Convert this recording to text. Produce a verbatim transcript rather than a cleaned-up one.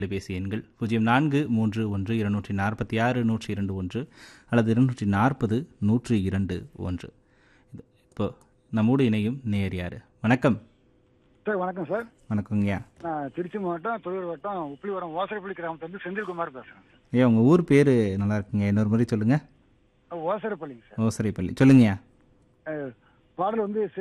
தொலைபேசி எண்கள் பூஜ்ஜியம் நான்கு மூன்று ஒன்று இருநூற்றி நாற்பத்தி ஆறு நூற்றி இரண்டு ஒன்று அல்லது இருநூற்றி நாற்பது நூற்றி இரண்டு ஒன்று. இப்போ நம்மோடு இணையும் நேர் யார்? வணக்கம் சார். வணக்கம் சார். வணக்கங்கய்யா. நான் திருச்சி மாவட்டம் தொழில் வட்டம் உப்பிலிவரம் ஓசரப்பள்ளி கிராமத்துலேருந்து செந்தில்குமார் பேசுகிறேன் சார். ஐயா உங்கள் ஊர் பேர் நல்லா இருக்குங்க, இன்னொரு முறை சொல்லுங்கள். ஓசரப்பள்ளிங்க சார். ஓசரைப்பள்ளி சொல்லுங்கய்யா. பாடல் வந்து